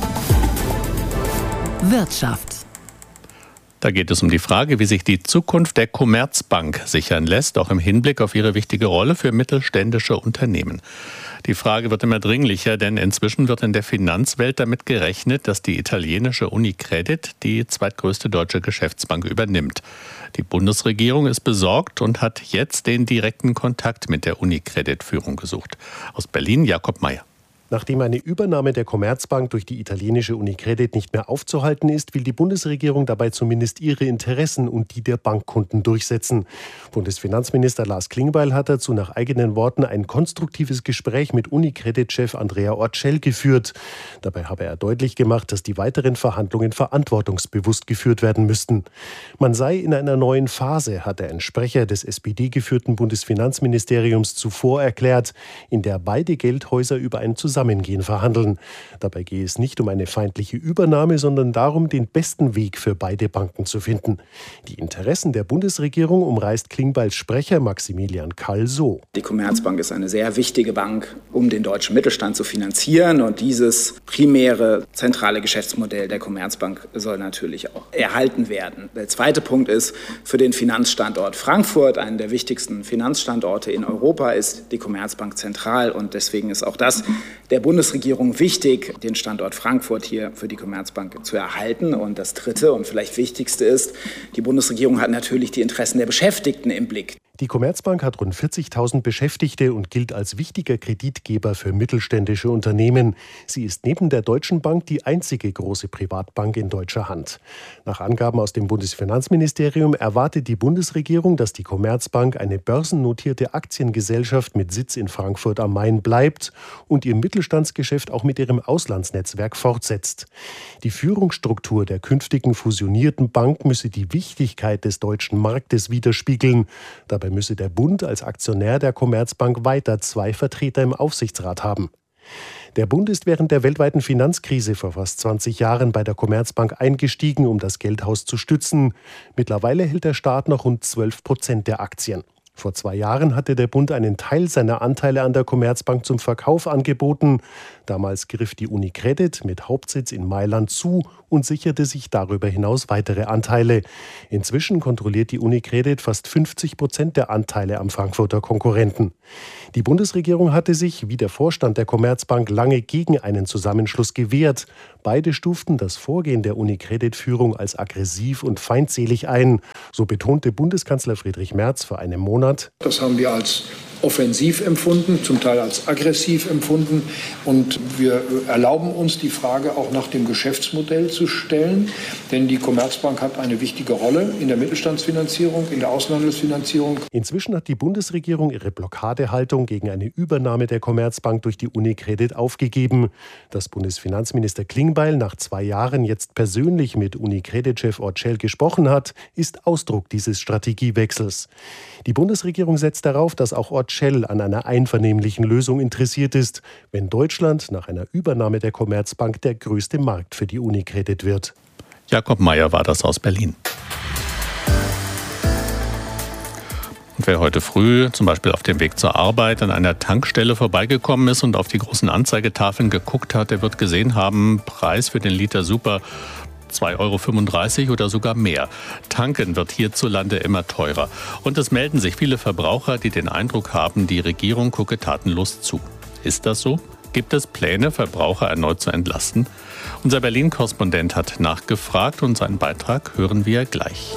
Wirtschaft. Da geht es um die Frage, wie sich die Zukunft der Commerzbank sichern lässt, auch im Hinblick auf ihre wichtige Rolle für mittelständische Unternehmen. Die Frage wird immer dringlicher, denn inzwischen wird in der Finanzwelt damit gerechnet, dass die italienische Unicredit die zweitgrößte deutsche Geschäftsbank übernimmt. Die Bundesregierung ist besorgt und hat jetzt den direkten Kontakt mit der Unicredit-Führung gesucht. Aus Berlin Jakob Mayer. Nachdem eine Übernahme der Commerzbank durch die italienische Unicredit nicht mehr aufzuhalten ist, will die Bundesregierung dabei zumindest ihre Interessen und die der Bankkunden durchsetzen. Bundesfinanzminister Lars Klingbeil hat dazu nach eigenen Worten ein konstruktives Gespräch mit Unicredit-Chef Andrea Orcel geführt. Dabei habe er deutlich gemacht, dass die weiteren Verhandlungen verantwortungsbewusst geführt werden müssten. Man sei in einer neuen Phase, hatte ein Sprecher des SPD-geführten Bundesfinanzministeriums zuvor erklärt, in der beide Geldhäuser über ein Zusammengehen verhandeln. Dabei gehe es nicht um eine feindliche Übernahme, sondern darum, den besten Weg für beide Banken zu finden. Die Interessen der Bundesregierung umreißt Klingbeils Sprecher Maximilian Kall so. Die Commerzbank ist eine sehr wichtige Bank, um den deutschen Mittelstand zu finanzieren. Und dieses primäre, zentrale Geschäftsmodell der Commerzbank soll natürlich auch erhalten werden. Der zweite Punkt ist, für den Finanzstandort Frankfurt, einen der wichtigsten Finanzstandorte in Europa, ist die Commerzbank zentral. Und deswegen ist auch das der Bundesregierung wichtig, den Standort Frankfurt hier für die Commerzbank zu erhalten. Und das dritte und vielleicht wichtigste ist, die Bundesregierung hat natürlich die Interessen der Beschäftigten im Blick. Die Commerzbank hat rund 40.000 Beschäftigte und gilt als wichtiger Kreditgeber für mittelständische Unternehmen. Sie ist neben der Deutschen Bank die einzige große Privatbank in deutscher Hand. Nach Angaben aus dem Bundesfinanzministerium erwartet die Bundesregierung, dass die Commerzbank eine börsennotierte Aktiengesellschaft mit Sitz in Frankfurt am Main bleibt und ihr Mittelstandsgeschäft auch mit ihrem Auslandsnetzwerk fortsetzt. Die Führungsstruktur der künftigen fusionierten Bank müsse die Wichtigkeit des deutschen Marktes widerspiegeln. Dabei müsse der Bund als Aktionär der Commerzbank weiter 2 Vertreter im Aufsichtsrat haben. Der Bund ist während der weltweiten Finanzkrise vor fast 20 Jahren bei der Commerzbank eingestiegen, um das Geldhaus zu stützen. Mittlerweile hält der Staat noch rund 12% der Aktien. Vor 2 Jahren hatte der Bund einen Teil seiner Anteile an der Commerzbank zum Verkauf angeboten. Damals griff die UniCredit mit Hauptsitz in Mailand zu und sicherte sich darüber hinaus weitere Anteile. Inzwischen kontrolliert die UniCredit fast 50% der Anteile am Frankfurter Konkurrenten. Die Bundesregierung hatte sich, wie der Vorstand der Commerzbank, lange gegen einen Zusammenschluss gewehrt. Beide stuften das Vorgehen der UniCredit-Führung als aggressiv und feindselig ein. So betonte Bundeskanzler Friedrich Merz vor einem Monat: Das haben wir als offensiv empfunden, zum Teil als aggressiv empfunden. Und wir erlauben uns, die Frage auch nach dem Geschäftsmodell zu stellen. Denn die Commerzbank hat eine wichtige Rolle in der Mittelstandsfinanzierung, in der Außenhandelsfinanzierung. Inzwischen hat die Bundesregierung ihre Blockadehaltung gegen eine Übernahme der Commerzbank durch die UniCredit aufgegeben. Dass Bundesfinanzminister Klingbeil nach 2 Jahren jetzt persönlich mit UniCredit-Chef Orcel gesprochen hat, ist Ausdruck dieses Strategiewechsels. Die Bundesregierung setzt darauf, dass auch Orcel an einer einvernehmlichen Lösung interessiert ist, wenn Deutschland nach einer Übernahme der Commerzbank der größte Markt für die UniCredit wird. Jakob Mayer war das aus Berlin. Und wer heute früh zum Beispiel auf dem Weg zur Arbeit an einer Tankstelle vorbeigekommen ist und auf die großen Anzeigetafeln geguckt hat, der wird gesehen haben, Preis für den Liter Super 2,35 € oder sogar mehr. Tanken wird hierzulande immer teurer. Und es melden sich viele Verbraucher, die den Eindruck haben, die Regierung gucke tatenlos zu. Ist das so? Gibt es Pläne, Verbraucher erneut zu entlasten? Unser Berlin-Korrespondent hat nachgefragt und seinen Beitrag hören wir gleich.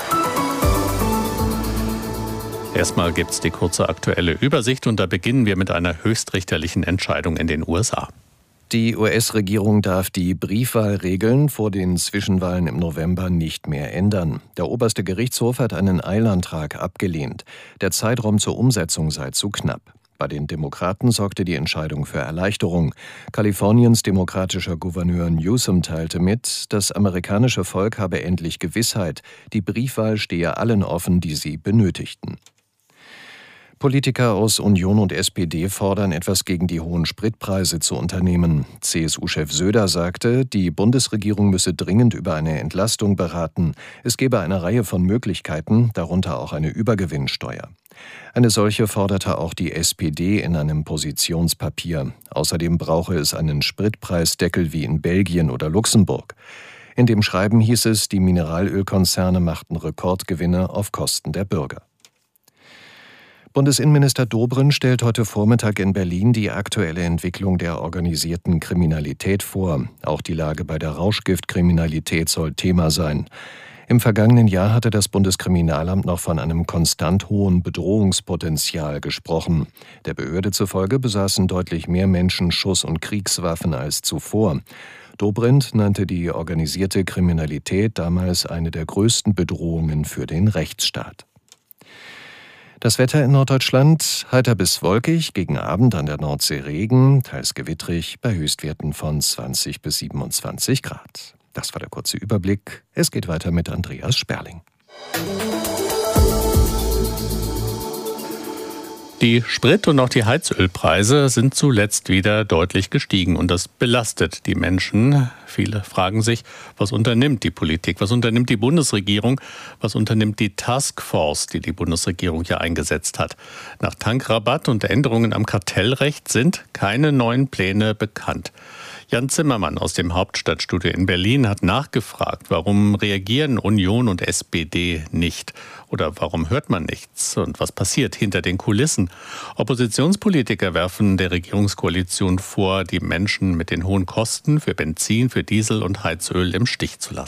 Erstmal gibt es die kurze aktuelle Übersicht und da beginnen wir mit einer höchstrichterlichen Entscheidung in den USA. Die US-Regierung darf die Briefwahlregeln vor den Zwischenwahlen im November nicht mehr ändern. Der oberste Gerichtshof hat einen Eilantrag abgelehnt. Der Zeitraum zur Umsetzung sei zu knapp. Bei den Demokraten sorgte die Entscheidung für Erleichterung. Kaliforniens demokratischer Gouverneur Newsom teilte mit, das amerikanische Volk habe endlich Gewissheit. Die Briefwahl stehe allen offen, die sie benötigten. Politiker aus Union und SPD fordern, etwas gegen die hohen Spritpreise zu unternehmen. CSU-Chef Söder sagte, die Bundesregierung müsse dringend über eine Entlastung beraten. Es gebe eine Reihe von Möglichkeiten, darunter auch eine Übergewinnsteuer. Eine solche forderte auch die SPD in einem Positionspapier. Außerdem brauche es einen Spritpreisdeckel wie in Belgien oder Luxemburg. In dem Schreiben hieß es, die Mineralölkonzerne machten Rekordgewinne auf Kosten der Bürger. Bundesinnenminister Dobrindt stellt heute Vormittag in Berlin die aktuelle Entwicklung der organisierten Kriminalität vor. Auch die Lage bei der Rauschgiftkriminalität soll Thema sein. Im vergangenen Jahr hatte das Bundeskriminalamt noch von einem konstant hohen Bedrohungspotenzial gesprochen. Der Behörde zufolge besaßen deutlich mehr Menschen Schuss- und Kriegswaffen als zuvor. Dobrindt nannte die organisierte Kriminalität damals eine der größten Bedrohungen für den Rechtsstaat. Das Wetter in Norddeutschland: heiter bis wolkig, gegen Abend an der Nordsee Regen, teils gewittrig, bei Höchstwerten von 20 bis 27 Grad. Das war der kurze Überblick. Es geht weiter mit Andreas Sperling. Die Sprit- und auch die Heizölpreise sind zuletzt wieder deutlich gestiegen und das belastet die Menschen. Viele fragen sich, was unternimmt die Politik, was unternimmt die Bundesregierung, was unternimmt die Taskforce, die die Bundesregierung ja eingesetzt hat. Nach Tankrabatt und Änderungen am Kartellrecht sind keine neuen Pläne bekannt. Jan Zimmermann aus dem Hauptstadtstudio in Berlin hat nachgefragt, warum reagieren Union und SPD nicht? Oder warum hört man nichts? Und was passiert hinter den Kulissen? Oppositionspolitiker werfen der Regierungskoalition vor, die Menschen mit den hohen Kosten für Benzin, für Diesel und Heizöl im Stich zu lassen.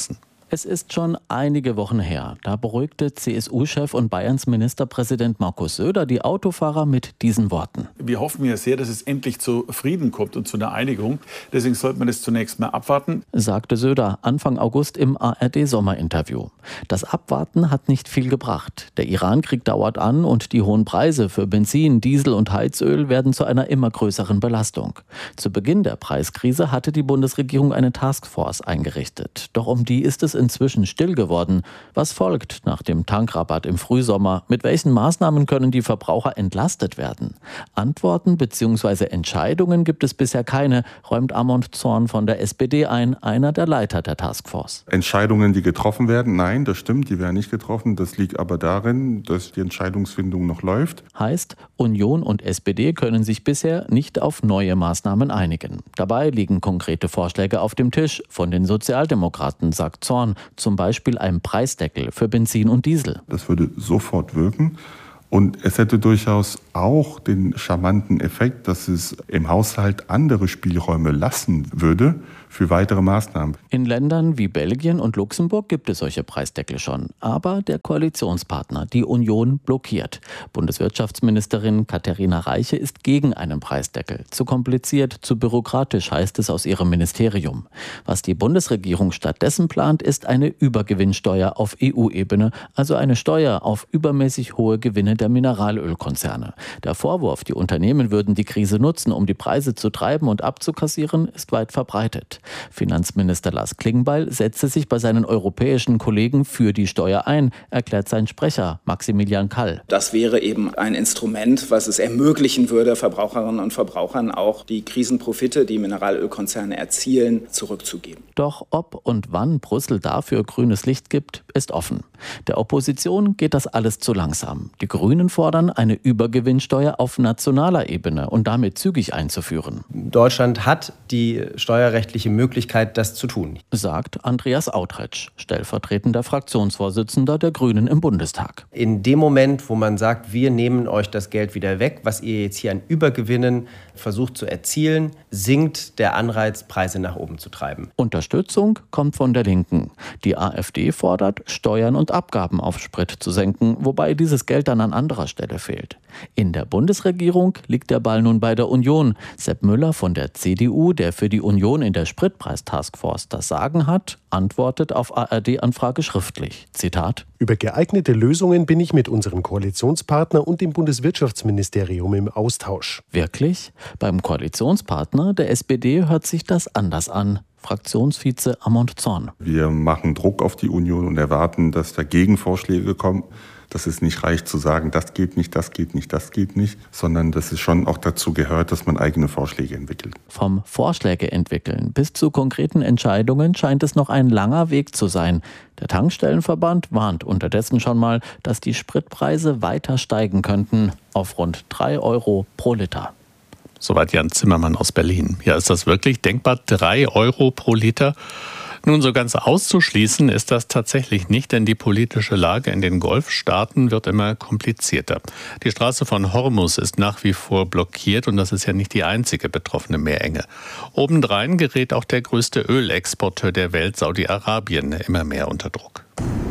Es ist schon einige Wochen her. Da beruhigte CSU-Chef und Bayerns Ministerpräsident Markus Söder die Autofahrer mit diesen Worten. Wir hoffen ja sehr, dass es endlich zu Frieden kommt und zu einer Einigung. Deswegen sollte man es zunächst mal abwarten, sagte Söder Anfang August im ARD-Sommerinterview. Das Abwarten hat nicht viel gebracht. Der Iran-Krieg dauert an und die hohen Preise für Benzin, Diesel und Heizöl werden zu einer immer größeren Belastung. Zu Beginn der Preiskrise hatte die Bundesregierung eine Taskforce eingerichtet. Doch um die ist es inzwischen still geworden. Was folgt nach dem Tankrabatt im Frühsommer? Mit welchen Maßnahmen können die Verbraucher entlastet werden? Antworten bzw. Entscheidungen gibt es bisher keine, räumt Amont Zorn von der SPD ein, einer der Leiter der Taskforce. Entscheidungen, die getroffen werden, nein, das stimmt, die werden nicht getroffen. Das liegt aber darin, dass die Entscheidungsfindung noch läuft. Heißt, Union und SPD können sich bisher nicht auf neue Maßnahmen einigen. Dabei liegen konkrete Vorschläge auf dem Tisch von den Sozialdemokraten, sagt Zorn. Zum Beispiel ein Preisdeckel für Benzin und Diesel. Das würde sofort wirken. Und es hätte durchaus auch den charmanten Effekt, dass es im Haushalt andere Spielräume lassen würde für weitere Maßnahmen. In Ländern wie Belgien und Luxemburg gibt es solche Preisdeckel schon. Aber der Koalitionspartner, die Union, blockiert. Bundeswirtschaftsministerin Katharina Reiche ist gegen einen Preisdeckel. Zu kompliziert, zu bürokratisch, heißt es aus ihrem Ministerium. Was die Bundesregierung stattdessen plant, ist eine Übergewinnsteuer auf EU-Ebene, also eine Steuer auf übermäßig hohe Gewinne der Mineralölkonzerne. Der Vorwurf, die Unternehmen würden die Krise nutzen, um die Preise zu treiben und abzukassieren, ist weit verbreitet. Finanzminister Lars Klingbeil setzte sich bei seinen europäischen Kollegen für die Steuer ein, erklärt sein Sprecher Maximilian Kall. Das wäre eben ein Instrument, was es ermöglichen würde, Verbraucherinnen und Verbrauchern auch die Krisenprofite, die Mineralölkonzerne erzielen, zurückzugeben. Doch ob und wann Brüssel dafür grünes Licht gibt, ist offen. Der Opposition geht das alles zu langsam. Die Grünen fordern, eine Übergewinnsteuer auf nationaler Ebene und damit zügig einzuführen. Deutschland hat die steuerrechtliche Möglichkeit, das zu tun, sagt Andreas Autretsch, stellvertretender Fraktionsvorsitzender der Grünen im Bundestag. In dem Moment, wo man sagt, wir nehmen euch das Geld wieder weg, was ihr jetzt hier an Übergewinnen versucht zu erzielen, sinkt der Anreiz, Preise nach oben zu treiben. Unterstützung kommt von der Linken. Die AfD fordert, Steuern und Abgaben auf Sprit zu senken, wobei dieses Geld dann an anderer Stelle fehlt. In der Bundesregierung liegt der Ball nun bei der Union. Sepp Müller von der CDU, der für die Union in der Spritpreis-Taskforce das Sagen hat, antwortet auf ARD-Anfrage schriftlich. Zitat: Über geeignete Lösungen bin ich mit unserem Koalitionspartner und dem Bundeswirtschaftsministerium im Austausch. Wirklich? Beim Koalitionspartner der SPD hört sich das anders an. Fraktionsvize Amont Zorn. Wir machen Druck auf die Union und erwarten, dass da Gegenvorschläge kommen. Dass es nicht reicht zu sagen, das geht nicht, das geht nicht, das geht nicht, sondern dass es schon auch dazu gehört, dass man eigene Vorschläge entwickelt. Vom Vorschläge entwickeln bis zu konkreten Entscheidungen scheint es noch ein langer Weg zu sein. Der Tankstellenverband warnt unterdessen schon mal, dass die Spritpreise weiter steigen könnten auf rund 3 Euro pro Liter. Soweit Jan Zimmermann aus Berlin. Ja, ist das wirklich denkbar? 3 Euro pro Liter? Nun, so ganz auszuschließen ist das tatsächlich nicht, denn die politische Lage in den Golfstaaten wird immer komplizierter. Die Straße von Hormuz ist nach wie vor blockiert und das ist ja nicht die einzige betroffene Meerenge. Obendrein gerät auch der größte Ölexporteur der Welt, Saudi-Arabien, immer mehr unter Druck.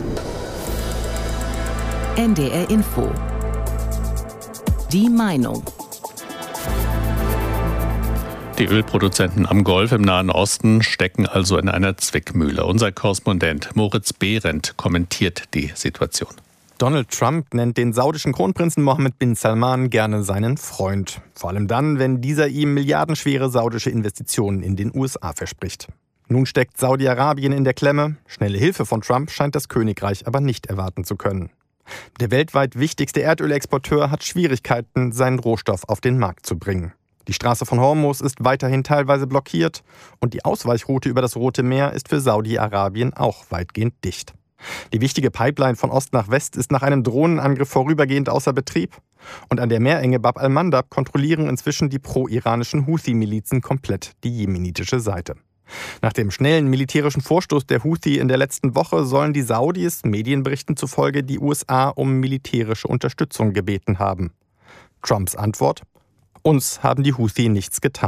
NDR Info. Die Meinung. Die Ölproduzenten am Golf im Nahen Osten stecken also in einer Zwickmühle. Unser Korrespondent Moritz Behrendt kommentiert die Situation. Donald Trump nennt den saudischen Kronprinzen Mohammed bin Salman gerne seinen Freund. Vor allem dann, wenn dieser ihm milliardenschwere saudische Investitionen in den USA verspricht. Nun steckt Saudi-Arabien in der Klemme. Schnelle Hilfe von Trump scheint das Königreich aber nicht erwarten zu können. Der weltweit wichtigste Erdölexporteur hat Schwierigkeiten, seinen Rohstoff auf den Markt zu bringen. Die Straße von Hormuz ist weiterhin teilweise blockiert und die Ausweichroute über das Rote Meer ist für Saudi-Arabien auch weitgehend dicht. Die wichtige Pipeline von Ost nach West ist nach einem Drohnenangriff vorübergehend außer Betrieb und an der Meerenge Bab al-Mandab kontrollieren inzwischen die pro-iranischen Houthi-Milizen komplett die jemenitische Seite. Nach dem schnellen militärischen Vorstoß der Houthi in der letzten Woche sollen die Saudis, Medienberichten zufolge, die USA um militärische Unterstützung gebeten haben. Trumps Antwort: Uns haben die Houthi nichts getan.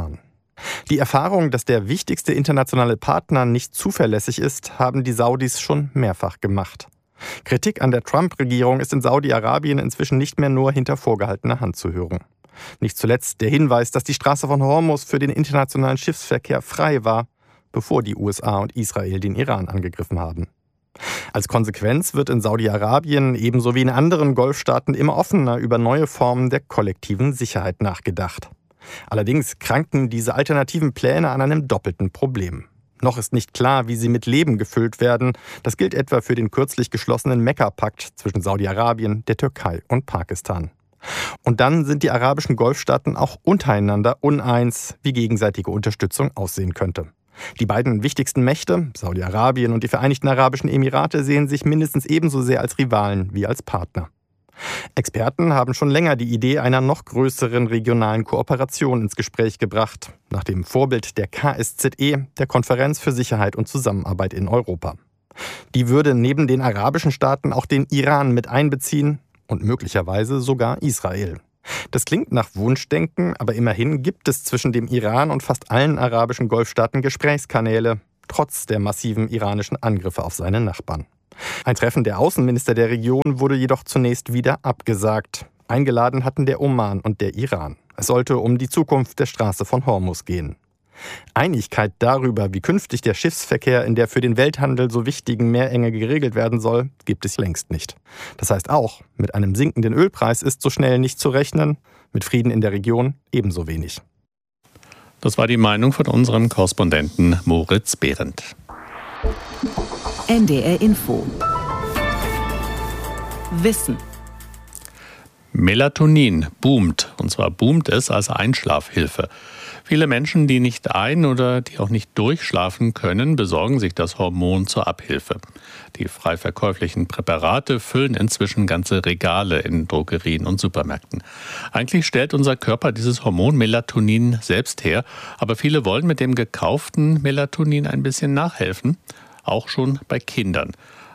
Die Erfahrung, dass der wichtigste internationale Partner nicht zuverlässig ist, haben die Saudis schon mehrfach gemacht. Kritik an der Trump-Regierung ist in Saudi-Arabien inzwischen nicht mehr nur hinter vorgehaltener Hand zu hören. Nicht zuletzt der Hinweis, dass die Straße von Hormuz für den internationalen Schiffsverkehr frei war, bevor die USA und Israel den Iran angegriffen haben. Als Konsequenz wird in Saudi-Arabien ebenso wie in anderen Golfstaaten immer offener über neue Formen der kollektiven Sicherheit nachgedacht. Allerdings kranken diese alternativen Pläne an einem doppelten Problem. Noch ist nicht klar, wie sie mit Leben gefüllt werden. Das gilt etwa für den kürzlich geschlossenen Mekka-Pakt zwischen Saudi-Arabien, der Türkei und Pakistan. Und dann sind die arabischen Golfstaaten auch untereinander uneins, wie gegenseitige Unterstützung aussehen könnte. Die beiden wichtigsten Mächte, Saudi-Arabien und die Vereinigten Arabischen Emirate, sehen sich mindestens ebenso sehr als Rivalen wie als Partner. Experten haben schon länger die Idee einer noch größeren regionalen Kooperation ins Gespräch gebracht, nach dem Vorbild der KSZE, der Konferenz für Sicherheit und Zusammenarbeit in Europa. Die würde neben den arabischen Staaten auch den Iran mit einbeziehen und möglicherweise sogar Israel. Das klingt nach Wunschdenken, aber immerhin gibt es zwischen dem Iran und fast allen arabischen Golfstaaten Gesprächskanäle, trotz der massiven iranischen Angriffe auf seine Nachbarn. Ein Treffen der Außenminister der Region wurde jedoch zunächst wieder abgesagt. Eingeladen hatten der Oman und der Iran. Es sollte um die Zukunft der Straße von Hormuz gehen. Einigkeit darüber, wie künftig der Schiffsverkehr in der für den Welthandel so wichtigen Meerenge geregelt werden soll, gibt es längst nicht. Das heißt auch, mit einem sinkenden Ölpreis ist so schnell nicht zu rechnen, mit Frieden in der Region ebenso wenig. Das war die Meinung von unserem Korrespondenten Moritz Behrendt. NDR Info. Wissen. Melatonin boomt, und zwar boomt es als Einschlafhilfe. Viele Menschen, die nicht ein- oder die auch nicht durchschlafen können, besorgen sich das Hormon zur Abhilfe. Die frei verkäuflichen Präparate füllen inzwischen ganze Regale in Drogerien und Supermärkten. Eigentlich stellt unser Körper dieses Hormon Melatonin selbst her, aber viele wollen mit dem gekauften Melatonin ein bisschen nachhelfen, auch schon bei Kindern.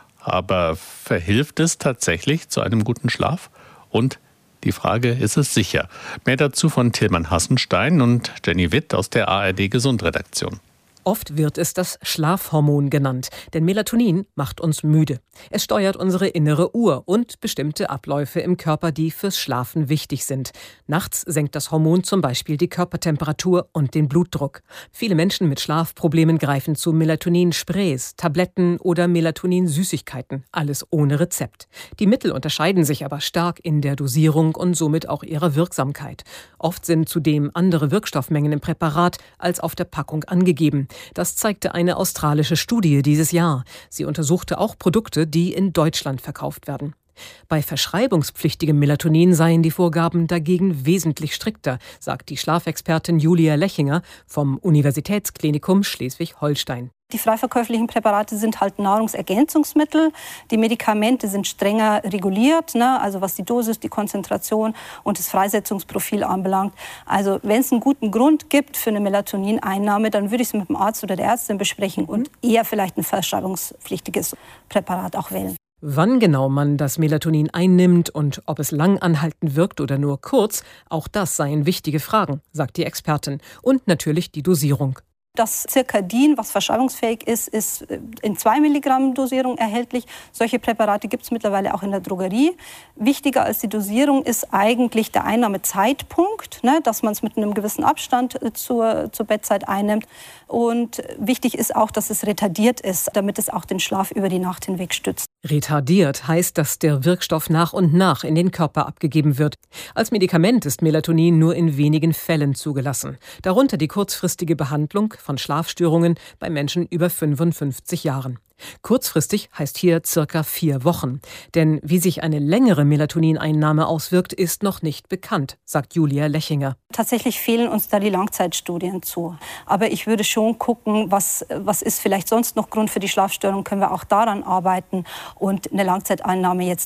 Aber verhilft es tatsächlich zu einem guten Schlaf? Und die Frage, ist es sicher? Mehr dazu von Tillmann Hassenstein und Jenny Witt aus der ARD Gesundredaktion. Oft wird es das Schlafhormon genannt, denn Melatonin macht uns müde. Es steuert unsere innere Uhr und bestimmte Abläufe im Körper, die fürs Schlafen wichtig sind. Nachts senkt das Hormon zum Beispiel die Körpertemperatur und den Blutdruck. Viele Menschen mit Schlafproblemen greifen zu Melatonin-Sprays, Tabletten oder Melatonin-Süßigkeiten, alles ohne Rezept. Die Mittel unterscheiden sich aber stark in der Dosierung und somit auch ihrer Wirksamkeit. Oft sind zudem andere Wirkstoffmengen im Präparat als auf der Packung angegeben. Das zeigte eine australische Studie dieses Jahr. Sie untersuchte auch Produkte, die in Deutschland verkauft werden. Bei verschreibungspflichtigem Melatonin seien die Vorgaben dagegen wesentlich strikter, sagt die Schlafexpertin Julia Lechinger vom Universitätsklinikum Schleswig-Holstein. Die frei verkäuflichen Präparate sind halt Nahrungsergänzungsmittel. Die Medikamente sind strenger reguliert, also was die Dosis, die Konzentration und das Freisetzungsprofil anbelangt. Also wenn es einen guten Grund gibt für eine Melatonineinnahme, dann würde ich es mit dem Arzt oder der Ärztin besprechen und eher vielleicht ein verschreibungspflichtiges Präparat auch wählen. Wann genau man das Melatonin einnimmt und ob es lang anhaltend wirkt oder nur kurz, auch das seien wichtige Fragen, sagt die Expertin. Und natürlich die Dosierung. Das Circadin, was verschreibungsfähig ist, ist in 2 Milligramm Dosierung erhältlich. Solche Präparate gibt es mittlerweile auch in der Drogerie. Wichtiger als die Dosierung ist eigentlich der Einnahmezeitpunkt, dass man es mit einem gewissen Abstand zur Bettzeit einnimmt. Und wichtig ist auch, dass es retardiert ist, damit es auch den Schlaf über die Nacht hinweg stützt. Retardiert heißt, dass der Wirkstoff nach und nach in den Körper abgegeben wird. Als Medikament ist Melatonin nur in wenigen Fällen zugelassen. Darunter die kurzfristige Behandlung von Schlafstörungen bei Menschen über 55 Jahren. Kurzfristig heißt hier circa 4 Wochen. Denn wie sich eine längere Melatonineinnahme auswirkt, ist noch nicht bekannt, sagt Julia Lechinger. Tatsächlich fehlen uns da die Langzeitstudien zu. Aber ich würde schon gucken, was ist vielleicht sonst noch Grund für die Schlafstörung, können wir auch daran arbeiten und eine Langzeiteinnahme jetzt nicht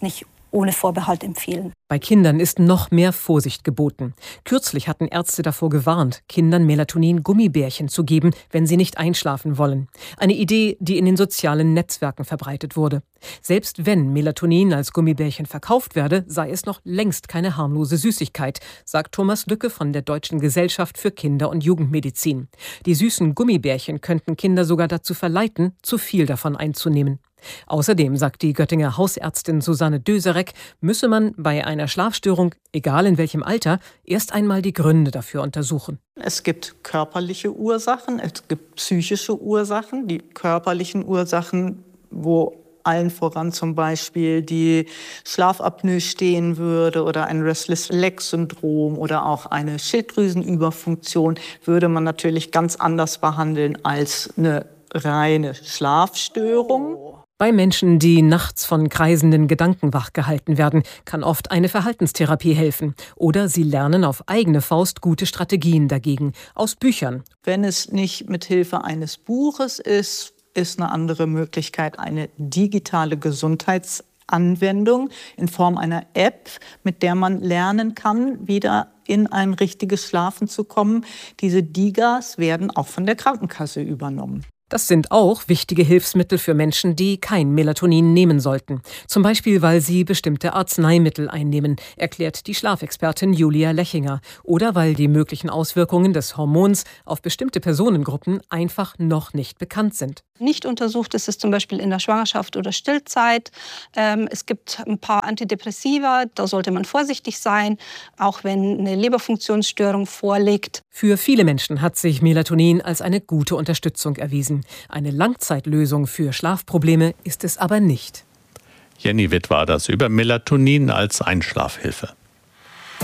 ohne Vorbehalt empfehlen. Bei Kindern ist noch mehr Vorsicht geboten. Kürzlich hatten Ärzte davor gewarnt, Kindern Melatonin-Gummibärchen zu geben, wenn sie nicht einschlafen wollen. Eine Idee, die in den sozialen Netzwerken verbreitet wurde. Selbst wenn Melatonin als Gummibärchen verkauft werde, sei es noch längst keine harmlose Süßigkeit, sagt Thomas Lücke von der Deutschen Gesellschaft für Kinder- und Jugendmedizin. Die süßen Gummibärchen könnten Kinder sogar dazu verleiten, zu viel davon einzunehmen. Außerdem, sagt die Göttinger Hausärztin Susanne Döserek, müsse man bei einer Schlafstörung, egal in welchem Alter, erst einmal die Gründe dafür untersuchen. Es gibt körperliche Ursachen, es gibt psychische Ursachen. Die körperlichen Ursachen, wo allen voran zum Beispiel die Schlafapnoe stehen würde oder ein Restless-Leg-Syndrom oder auch eine Schilddrüsenüberfunktion, würde man natürlich ganz anders behandeln als eine reine Schlafstörung. Bei Menschen, die nachts von kreisenden Gedanken wachgehalten werden, kann oft eine Verhaltenstherapie helfen. Oder sie lernen auf eigene Faust gute Strategien dagegen, aus Büchern. Wenn es nicht mit Hilfe eines Buches ist eine andere Möglichkeit eine digitale Gesundheitsanwendung in Form einer App, mit der man lernen kann, wieder in ein richtiges Schlafen zu kommen. Diese DIGAs werden auch von der Krankenkasse übernommen. Das sind auch wichtige Hilfsmittel für Menschen, die kein Melatonin nehmen sollten. Zum Beispiel, weil sie bestimmte Arzneimittel einnehmen, erklärt die Schlafexpertin Julia Lechinger. Oder weil die möglichen Auswirkungen des Hormons auf bestimmte Personengruppen einfach noch nicht bekannt sind. Nicht untersucht ist es zum Beispiel in der Schwangerschaft oder Stillzeit. Es gibt ein paar Antidepressiva, da sollte man vorsichtig sein, auch wenn eine Leberfunktionsstörung vorliegt. Für viele Menschen hat sich Melatonin als eine gute Unterstützung erwiesen. Eine Langzeitlösung für Schlafprobleme ist es aber nicht. Jenny Witt war das über Melatonin als Einschlafhilfe.